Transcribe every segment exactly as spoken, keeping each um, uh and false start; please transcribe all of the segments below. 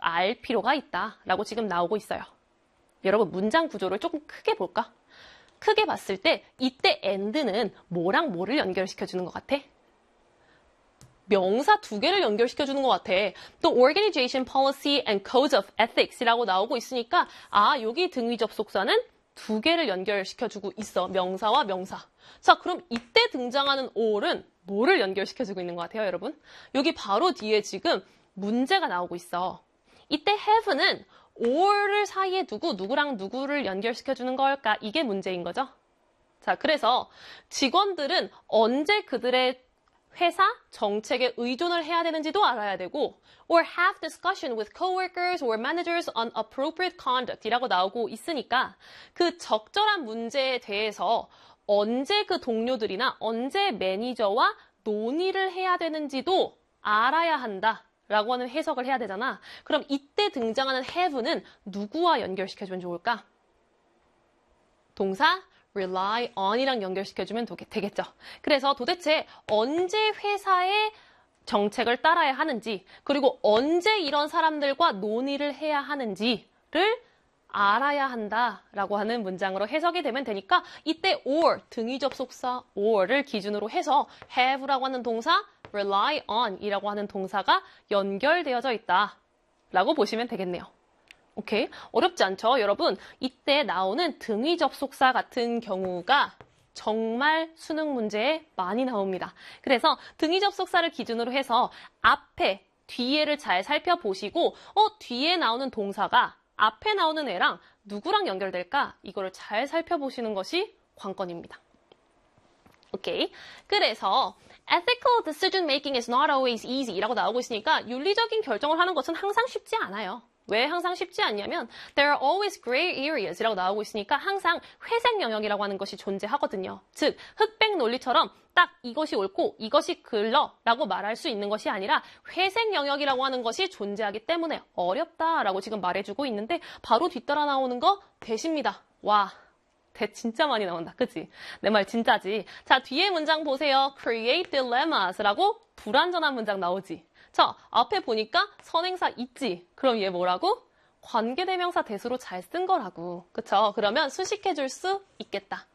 알 필요가 있다라고 지금 나오고 있어요. 여러분 문장 구조를 조금 크게 볼까? 크게 봤을 때 이때 and는 뭐랑 뭐를 연결시켜주는 것 같아? 명사 두 개를 연결시켜주는 것 같아. 또 Organization Policy and Codes of Ethics이라고 나오고 있으니까 아 여기 등위 접속사는 두 개를 연결시켜주고 있어. 명사와 명사. 자 그럼 이때 등장하는 or은 뭐를 연결시켜주고 있는 것 같아요 여러분? 여기 바로 뒤에 지금 문제가 나오고 있어. 이때 have는 or를 사이에 두고 누구랑 누구를 연결시켜주는 걸까? 이게 문제인 거죠. 자 그래서 직원들은 언제 그들의 회사 정책에 의존을 해야 되는지도 알아야 되고 or have discussion with coworkers or managers on appropriate conduct 이라고 나오고 있으니까 그 적절한 문제에 대해서 언제 그 동료들이나 언제 매니저와 논의를 해야 되는지도 알아야 한다 라고 하는 해석을 해야 되잖아. 그럼 이때 등장하는 have는 누구와 연결시켜주면 좋을까? 동사 rely on이랑 연결시켜주면 되겠죠. 그래서 도대체 언제 회사의 정책을 따라야 하는지 그리고 언제 이런 사람들과 논의를 해야 하는지를 알아야 한다라고 하는 문장으로 해석이 되면 되니까 이때 or, 등위 접속사 or를 기준으로 해서 have라고 하는 동사, rely on이라고 하는 동사가 연결되어져 있다라고 보시면 되겠네요. 오케이? 어렵지 않죠? 여러분, 이때 나오는 등위 접속사 같은 경우가 정말 수능 문제에 많이 나옵니다. 그래서 등위 접속사를 기준으로 해서 앞에, 뒤에를 잘 살펴보시고 어, 뒤에 나오는 동사가 앞에 나오는 애랑 누구랑 연결될까? 이거를 잘 살펴보시는 것이 관건입니다. 오케이? 그래서 ethical decision making is not always easy 이라고 나오고 있으니까 윤리적인 결정을 하는 것은 항상 쉽지 않아요. 왜 항상 쉽지 않냐면 there are always gray areas 이라고 나오고 있으니까 항상 회색 영역이라고 하는 것이 존재하거든요. 즉 흑백 논리처럼 딱 이것이 옳고 이것이 글러 라고 말할 수 있는 것이 아니라 회색 영역이라고 하는 것이 존재하기 때문에 어렵다라고 지금 말해주고 있는데 바로 뒤따라 나오는 거 대십니다. 와, 대 진짜 많이 나온다. 그치? 내 말 진짜지. 자, 뒤에 문장 보세요. create dilemmas라고 불완전한 문장 나오지. 자, 앞에 보니까 선행사 있지. 그럼 얘 뭐라고? 관계대명사 대수로 잘 쓴 거라고. 그쵸? 그러면 수식해줄 수 있겠다.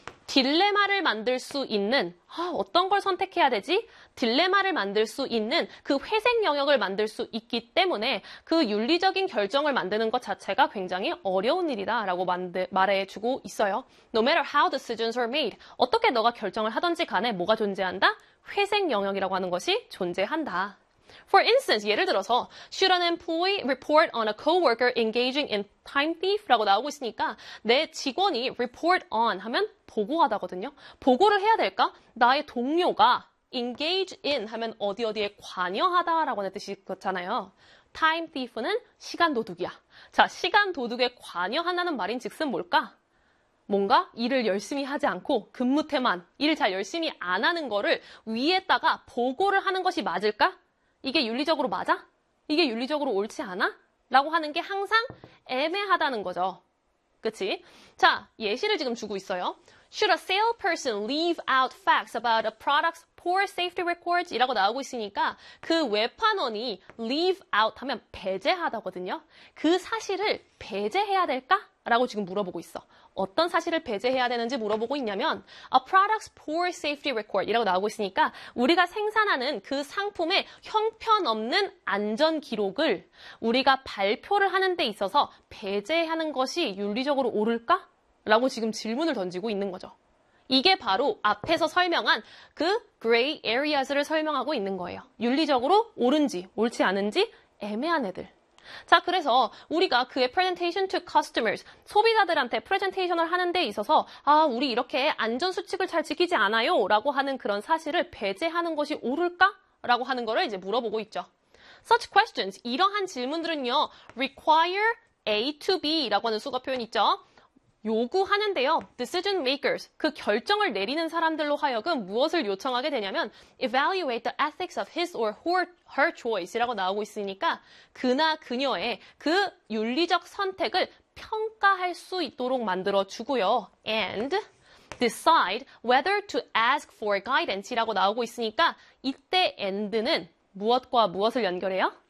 딜레마를 만들 수 있는, 아, 어떤 걸 선택해야 되지? 딜레마를 만들 수 있는 그 회색 영역을 만들 수 있기 때문에 그 윤리적인 결정을 만드는 것 자체가 굉장히 어려운 일이다라고 말해주고 있어요. No matter how decisions are made. 어떻게 너가 결정을 하든지 간에 뭐가 존재한다? 회색 영역이라고 하는 것이 존재한다. For instance, 예를 들어서 should an employee report on a coworker engaging in time thief라고 나오고 있으니까 내 직원이 report on 하면 보고하다거든요. 보고를 해야 될까? 나의 동료가 engage in 하면 어디 어디에 관여하다라고 하는 뜻이 그렇잖아요. time thief는 시간 도둑이야. 자, 시간 도둑에 관여한다는 말인 즉슨 뭘까? 뭔가 일을 열심히 하지 않고 근무태만 일을 잘 열심히 안 하는 거를 위에다가 보고를 하는 것이 맞을까? 이게 윤리적으로 맞아? 이게 윤리적으로 옳지 않아? 라고 하는 게 항상 애매하다는 거죠. 그치? 자, 예시를 지금 주고 있어요. Should a salesperson leave out facts about a product's poor safety records? 이라고 나오고 있으니까 그 외판원이 leave out 하면 배제하다거든요. 그 사실을 배제해야 될까? 라고 지금 물어보고 있어. 어떤 사실을 배제해야 되는지 물어보고 있냐면 A product's poor safety record 이라고 나오고 있으니까 우리가 생산하는 그 상품의 형편없는 안전 기록을 우리가 발표를 하는 데 있어서 배제하는 것이 윤리적으로 옳을까? 라고 지금 질문을 던지고 있는 거죠. 이게 바로 앞에서 설명한 그 gray areas를 설명하고 있는 거예요. 윤리적으로 옳은지 옳지 않은지 애매한 애들. 자, 그래서 우리가 그의 presentation to customers, 소비자들한테 프레젠테이션을 하는 데 있어서 아, 우리 이렇게 안전수칙을 잘 지키지 않아요 라고 하는 그런 사실을 배제하는 것이 옳을까? 라고 하는 거를 이제 물어보고 있죠. Such questions, 이러한 질문들은요, require A to B 라고 하는 수거 표현 있죠. 요구하는데요. Decision makers, 그 결정을 내리는 사람들로 하여금 무엇을 요청하게 되냐면 evaluate the ethics of his or her, her choice 이라고 나오고 있으니까 그나 그녀의 그 윤리적 선택을 평가할 수 있도록 만들어주고요. And decide whether to ask for guidance 이라고 나오고 있으니까 이때 and는 무엇과 무엇을 연결해요?